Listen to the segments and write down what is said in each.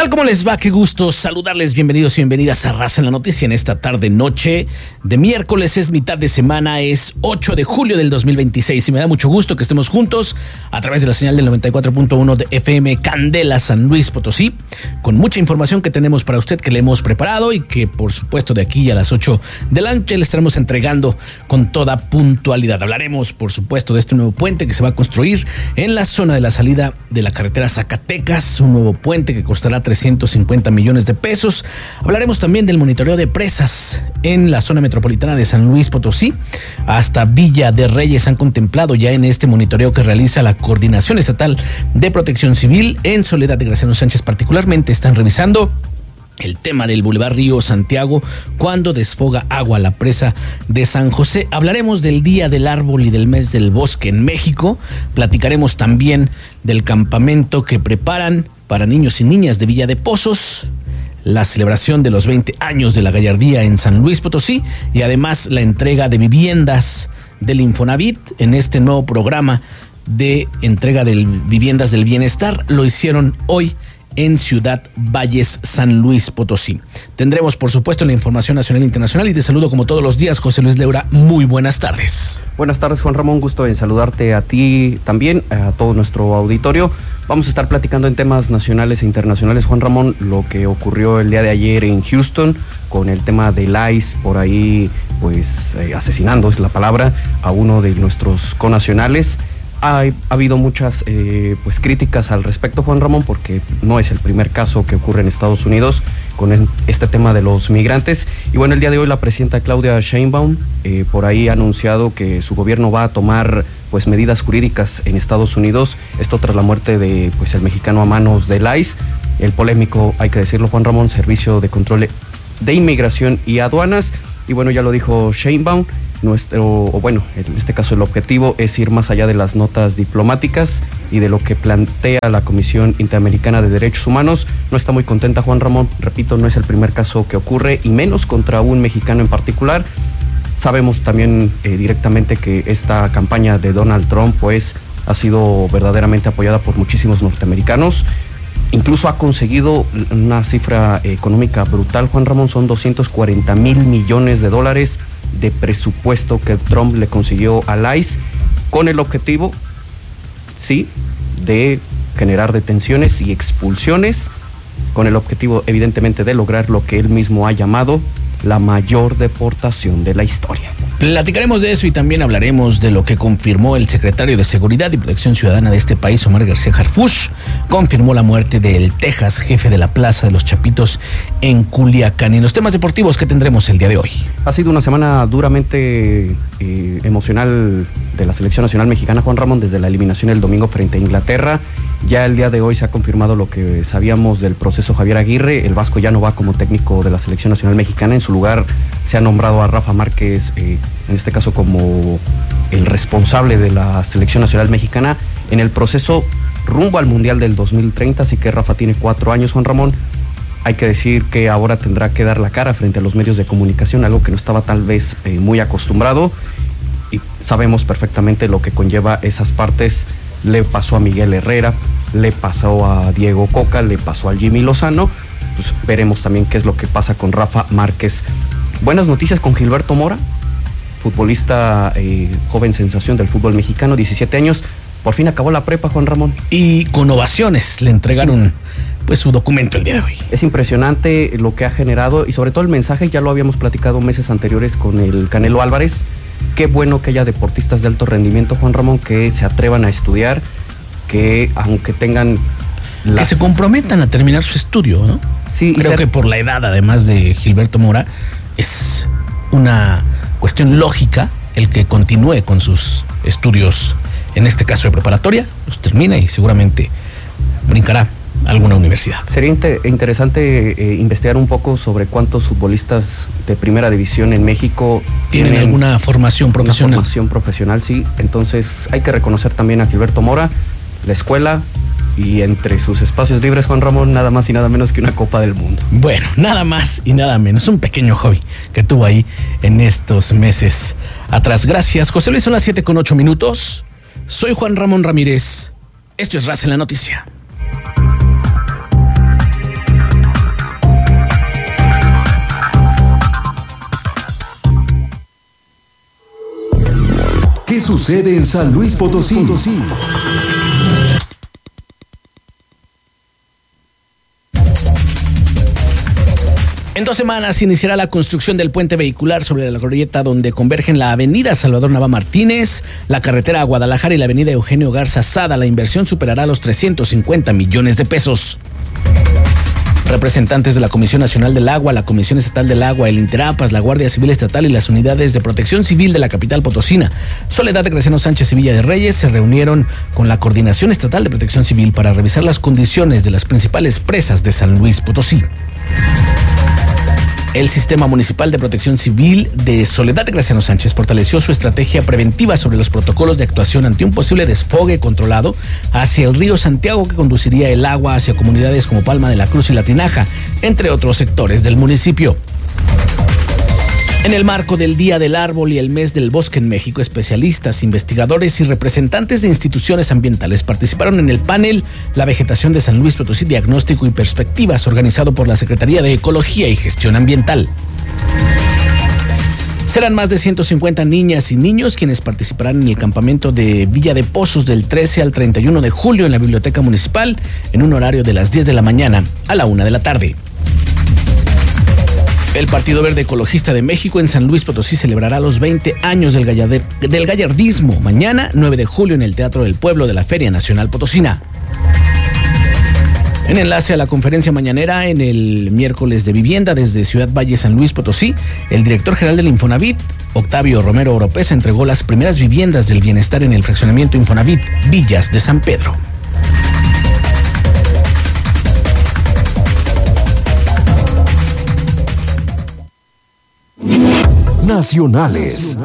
tal? ¿Cómo les va? Qué gusto saludarles. Bienvenidos y bienvenidas a Raza en la Noticia en esta tarde-noche de miércoles. Es mitad de semana, es 8 de julio del 2026 y me da mucho gusto que estemos juntos a través de la señal del 94.1 de FM Candela San Luis Potosí, con mucha información que tenemos para usted, que le hemos preparado y que por supuesto de aquí a las 8 de la noche le estaremos entregando con toda puntualidad. Hablaremos por supuesto de este nuevo puente que se va a construir en la zona de la salida de la carretera Zacatecas, un nuevo puente que costará 350 millones de pesos. Hablaremos también del monitoreo de presas en la zona metropolitana de San Luis Potosí. Hasta Villa de Reyes han contemplado ya en este monitoreo que realiza la Coordinación Estatal de Protección Civil. En Soledad de Graciano Sánchez particularmente están revisando el tema del Boulevard Río Santiago cuando desfoga agua la presa de San José. Hablaremos del Día del Árbol y del Mes del Bosque en México. Platicaremos también del campamento que preparan para niños y niñas de Villa de Pozos, la celebración de los 20 años de la gallardía en San Luis Potosí y además la entrega de viviendas del Infonavit en este nuevo programa de entrega de viviendas del bienestar. Lo hicieron hoy en Ciudad Valles, San Luis Potosí. Tendremos, por supuesto, la información nacional e internacional y te saludo como todos los días, José Luis Leura. Muy buenas tardes. Buenas tardes, Juan Ramón. Gusto en saludarte a ti también, a todo nuestro auditorio. Vamos a estar platicando en temas nacionales e internacionales, Juan Ramón, lo que ocurrió el día de ayer en Houston con el tema del ICE, por ahí, pues, asesinando, es la palabra, a uno de nuestros connacionales. Ha habido muchas pues críticas al respecto, Juan Ramón, porque no es el primer caso que ocurre en Estados Unidos con este tema de los migrantes. Y bueno, el día de hoy la presidenta Claudia Sheinbaum por ahí ha anunciado que su gobierno va a tomar pues medidas jurídicas en Estados Unidos, esto tras la muerte de pues el mexicano a manos del ICE, el polémico, hay que decirlo, Juan Ramón, Servicio de Control de Inmigración y Aduanas. Y bueno, ya lo dijo Sheinbaum, en este caso el objetivo es ir más allá de las notas diplomáticas y de lo que plantea la Comisión Interamericana de Derechos Humanos. No está muy contenta, Juan Ramón, repito, no es el primer caso que ocurre y menos contra un mexicano en particular. Sabemos también directamente que esta campaña de Donald Trump pues ha sido verdaderamente apoyada por muchísimos norteamericanos. Incluso ha conseguido una cifra económica brutal, Juan Ramón, son 240,000 millones de dólares de presupuesto que Trump le consiguió al ICE con el objetivo, sí, de generar detenciones y expulsiones, con el objetivo evidentemente de lograr lo que él mismo ha llamado la mayor deportación de la historia. Platicaremos de eso y también hablaremos de lo que confirmó el secretario de Seguridad y Protección Ciudadana de este país, Omar García Harfuch. Confirmó la muerte del Texas, jefe de la Plaza de los Chapitos en Culiacán. Y en los temas deportivos que tendremos el día de hoy. Ha sido una semana duramente emocional de la Selección Nacional Mexicana, Juan Ramón, desde la eliminación el domingo frente a Inglaterra. Ya el día de hoy se ha confirmado lo que sabíamos del proceso Javier Aguirre. El Vasco ya no va como técnico de la Selección Nacional Mexicana. En su lugar se ha nombrado a Rafa Márquez, en este caso como el responsable de la Selección Nacional Mexicana en el proceso rumbo al Mundial del 2030. Así que Rafa tiene 4 años, Juan Ramón. Hay que decir que ahora tendrá que dar la cara frente a los medios de comunicación, algo que no estaba tal vez muy acostumbrado. Y sabemos perfectamente lo que conlleva esas partes. Le pasó a Miguel Herrera, le pasó a Diego Coca, le pasó al Jimmy Lozano. Pues veremos también qué es lo que pasa con Rafa Márquez. Buenas noticias con Gilberto Mora, futbolista joven sensación del fútbol mexicano, 17 años. Por fin acabó la prepa, Juan Ramón. Y con ovaciones le entregaron pues su documento el día de hoy. Es impresionante lo que ha generado y sobre todo el mensaje, ya lo habíamos platicado meses anteriores con el Canelo Álvarez. Qué bueno que haya deportistas de alto rendimiento, Juan Ramón, que se atrevan a estudiar, que aunque tengan que se comprometan a terminar su estudio, ¿no? Sí. Creo que por la edad, además de Gilberto Mora, es una cuestión lógica el que continúe con sus estudios, en este caso de preparatoria, los termina y seguramente brincará a alguna universidad. Sería interesante investigar un poco sobre cuántos futbolistas de primera división en México tienen alguna formación profesional. Una formación profesional, sí. Entonces hay que reconocer también a Gilberto Mora, la escuela, y entre sus espacios libres, Juan Ramón, nada más y nada menos que una Copa del Mundo. Bueno, nada más y nada menos, un pequeño hobby que tuvo ahí en estos meses atrás. Gracias, José Luis, son las 7:08. Soy Juan Ramón Ramírez. Esto es Raza en la Noticia. sucede en San Luis Potosí? En 2 semanas iniciará la construcción del puente vehicular sobre la glorieta donde convergen la avenida Salvador Nava Martínez, la carretera a Guadalajara y la avenida Eugenio Garza Sada. La inversión superará los 350 millones de pesos. Representantes de la Comisión Nacional del Agua, la Comisión Estatal del Agua, el Interapas, la Guardia Civil Estatal y las unidades de protección civil de la capital potosina, Soledad de Graciano Sánchez y Villa de Reyes, se reunieron con la Coordinación Estatal de Protección Civil para revisar las condiciones de las principales presas de San Luis Potosí. El Sistema Municipal de Protección Civil de Soledad de Graciano Sánchez fortaleció su estrategia preventiva sobre los protocolos de actuación ante un posible desfogue controlado hacia el río Santiago que conduciría el agua hacia comunidades como Palma de la Cruz y La Tinaja, entre otros sectores del municipio. En el marco del Día del Árbol y el Mes del Bosque en México, especialistas, investigadores y representantes de instituciones ambientales participaron en el panel La vegetación de San Luis Potosí, diagnóstico y perspectivas, organizado por la Secretaría de Ecología y Gestión Ambiental. Serán más de 150 niñas y niños quienes participarán en el campamento de Villa de Pozos del 13 al 31 de julio en la Biblioteca Municipal en un horario de las 10 de la mañana a la 1 de la tarde. El Partido Verde Ecologista de México en San Luis Potosí celebrará los 20 años del gallardismo mañana, 9 de julio, en el Teatro del Pueblo de la Feria Nacional Potosina. En enlace a la conferencia mañanera en el miércoles de vivienda desde Ciudad Valle, San Luis Potosí, el director general del Infonavit, Octavio Romero Oropesa, entregó las primeras viviendas del bienestar en el fraccionamiento Infonavit Villas de San Pedro. Nacionales.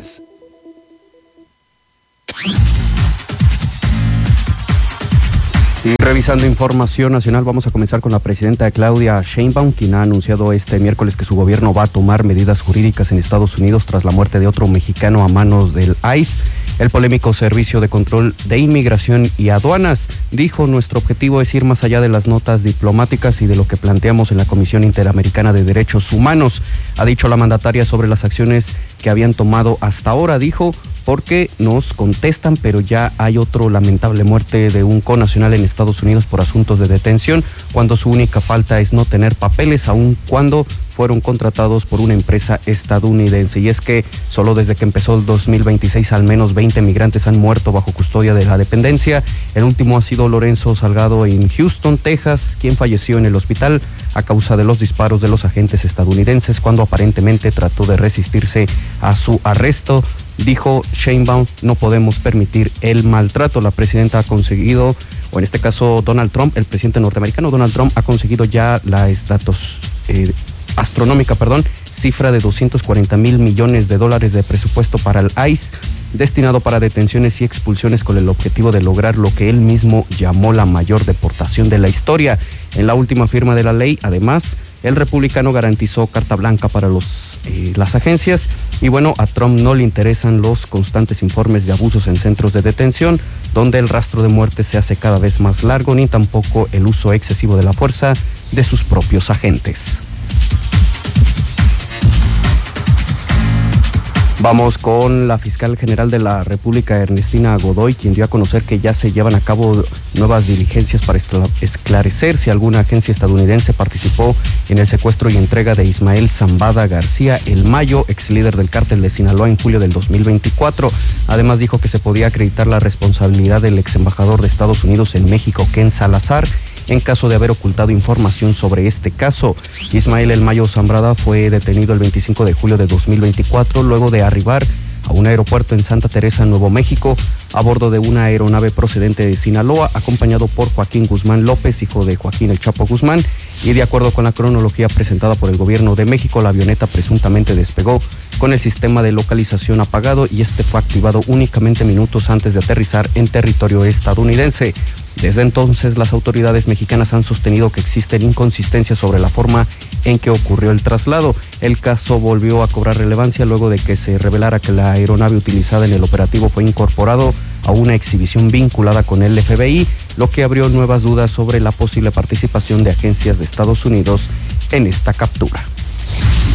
Y revisando información nacional, vamos a comenzar con la presidenta Claudia Sheinbaum, quien ha anunciado este miércoles que su gobierno va a tomar medidas jurídicas en Estados Unidos tras la muerte de otro mexicano a manos del ICE. El polémico Servicio de Control de Inmigración y Aduanas dijo: nuestro objetivo es ir más allá de las notas diplomáticas y de lo que planteamos en la Comisión Interamericana de Derechos Humanos. Ha dicho la mandataria sobre las acciones que habían tomado hasta ahora. Dijo: porque nos contestan, pero ya hay otro lamentable muerte de un connacional en Estados Unidos por asuntos de detención, cuando su única falta es no tener papeles, aun cuando fueron contratados por una empresa estadounidense. Y es que solo desde que empezó el 2026 al menos 20 migrantes han muerto bajo custodia de la dependencia. El último ha sido Lorenzo Salgado en Houston, Texas, quien falleció en el hospital a causa de los disparos de los agentes estadounidenses cuando aparentemente trató de resistirse a su arresto. Dijo Sheinbaum: no podemos permitir el maltrato. La presidenta ha conseguido, o en este caso Donald Trump, el presidente norteamericano Donald Trump, ha conseguido ya la astronómica cifra de $240 mil millones de presupuesto para el ICE, destinado para detenciones y expulsiones con el objetivo de lograr lo que él mismo llamó la mayor deportación de la historia. En la última firma de la ley, además, el republicano garantizó carta blanca para las agencias. Y bueno, a Trump no le interesan los constantes informes de abusos en centros de detención, donde el rastro de muerte se hace cada vez más largo, ni tampoco el uso excesivo de la fuerza de sus propios agentes. Vamos con la fiscal general de la República, Ernestina Godoy, quien dio a conocer que ya se llevan a cabo nuevas diligencias para esclarecer si alguna agencia estadounidense participó en el secuestro y entrega de Ismael Zambada García El Mayo, ex líder del cártel de Sinaloa, en julio del 2024. Además dijo que se podía acreditar la responsabilidad del ex embajador de Estados Unidos en México, Ken Salazar, en caso de haber ocultado información sobre este caso. Ismael El Mayo Zambada fue detenido el 25 de julio de 2024 luego de arribar a un aeropuerto en Santa Teresa, Nuevo México, a bordo de una aeronave procedente de Sinaloa, acompañado por Joaquín Guzmán López, hijo de Joaquín El Chapo Guzmán, y de acuerdo con la cronología presentada por el gobierno de México, la avioneta presuntamente despegó con el sistema de localización apagado y este fue activado únicamente minutos antes de aterrizar en territorio estadounidense. Desde entonces, las autoridades mexicanas han sostenido que existen inconsistencias sobre la forma en que ocurrió el traslado. El caso volvió a cobrar relevancia luego de que se revelara que la aeronave utilizada en el operativo fue incorporado a una exhibición vinculada con el FBI, lo que abrió nuevas dudas sobre la posible participación de agencias de Estados Unidos en esta captura.